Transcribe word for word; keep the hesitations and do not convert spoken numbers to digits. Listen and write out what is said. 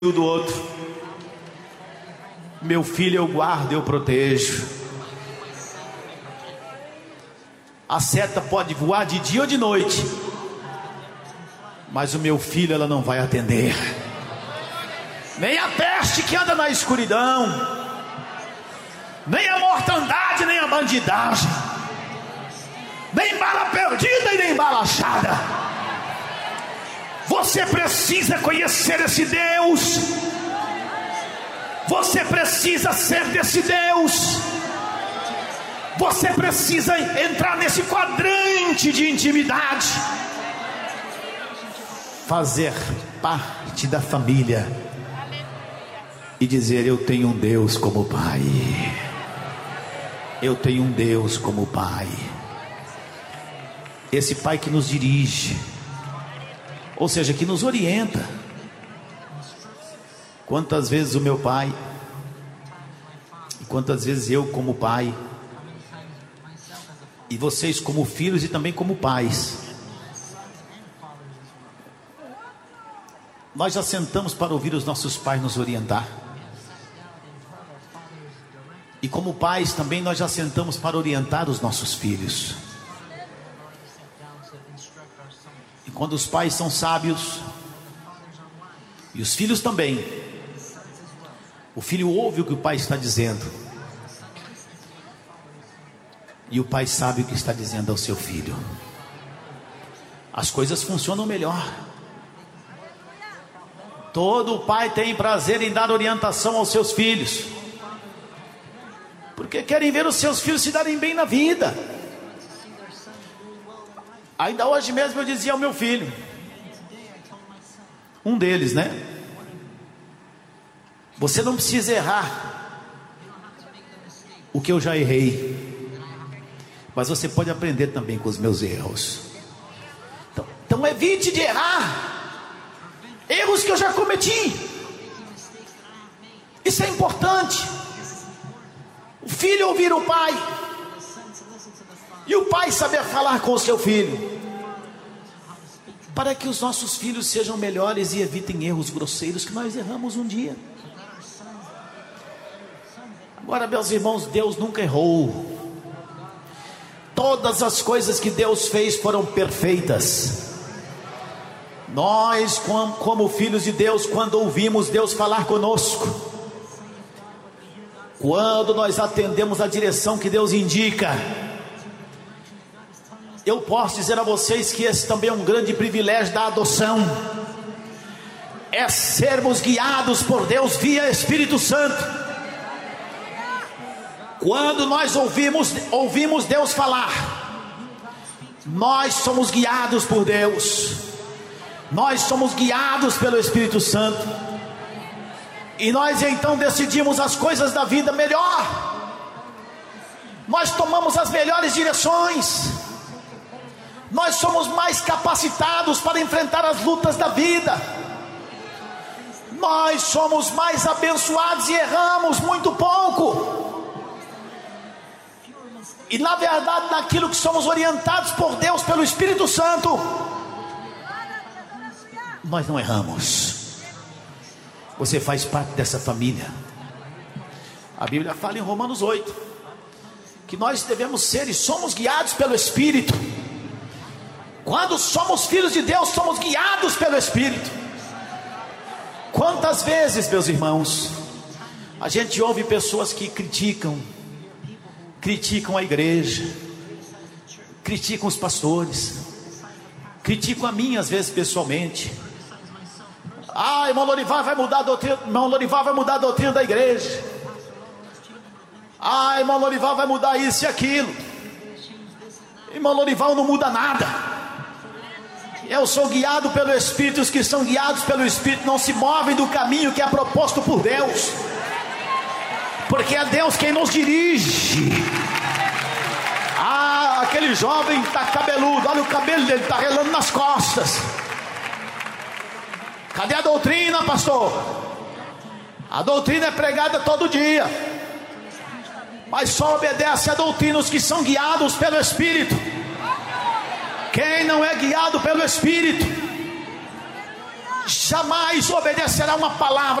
do outro. Meu filho eu guardo, eu protejo. A seta pode voar de dia ou de noite, mas o meu filho ela não vai atender. Nem a peste que anda na escuridão, nem a mortandade, nem a bandidagem, nem bala perdida e nem bala achada. Você precisa conhecer esse Deus. Você precisa ser desse Deus. Você precisa entrar nesse quadrante de intimidade, fazer parte da família e dizer: eu tenho um Deus como Pai. Eu tenho um Deus como Pai. Esse Pai que nos dirige, ou seja, que nos orienta. Quantas vezes o meu pai, e quantas vezes eu como pai, e vocês como filhos e também como pais, nós já sentamos para ouvir os nossos pais nos orientar. E como pais também nós já sentamos para orientar os nossos filhos. E quando os pais são sábios, e os filhos também, o filho ouve o que o pai está dizendo, e o pai sabe o que está dizendo ao seu filho. As coisas funcionam melhor. Todo pai tem prazer em dar orientação aos seus filhos, porque querem ver os seus filhos se darem bem na vida. Ainda hoje mesmo eu dizia ao meu filho, um deles, né? Você não precisa errar o que eu já errei, mas você pode aprender também com os meus erros. Então, então evite de errar erros que eu já cometi. Isso é importante. O filho ouvir o pai, e o pai saber falar com o seu filho, para que os nossos filhos sejam melhores e evitem erros grosseiros que nós erramos um dia. Agora, meus irmãos, Deus nunca errou. Todas as coisas que Deus fez foram perfeitas. Nós, como filhos de Deus, quando ouvimos Deus falar conosco, quando nós atendemos a direção que Deus indica, eu posso dizer a vocês que esse também é um grande privilégio da adoção. É sermos guiados por Deus via Espírito Santo. Quando nós ouvimos, ouvimos Deus falar, nós somos guiados por Deus. Nós somos guiados pelo Espírito Santo. E nós então decidimos as coisas da vida melhor. Nós tomamos as melhores direções. Nós somos mais capacitados para enfrentar as lutas da vida. Nós somos mais abençoados e erramos muito pouco. E na verdade, naquilo que somos orientados por Deus, pelo Espírito Santo, nós não erramos. Você faz parte dessa família. A Bíblia fala em Romanos oito que nós devemos ser e somos guiados pelo Espírito. Quando somos filhos de Deus, somos guiados pelo Espírito. Quantas vezes, meus irmãos, a gente ouve pessoas que criticam, criticam a igreja, criticam os pastores, criticam a mim às vezes pessoalmente. Ah, irmão Lorival vai mudar a doutrina, irmão Lorival vai mudar a doutrina da igreja. Ah, irmão Lorival vai mudar isso e aquilo. Irmão Lorival não muda nada. Eu sou guiado pelo Espírito. Os que são guiados pelo Espírito não se movem do caminho que é proposto por Deus, porque é Deus quem nos dirige. Ah, aquele jovem está cabeludo, olha o cabelo dele, está relando nas costas. Cadê a doutrina, pastor? A doutrina é pregada todo dia, mas só obedece a doutrina os que são guiados pelo Espírito. Quem não é guiado pelo Espírito jamais obedecerá uma palavra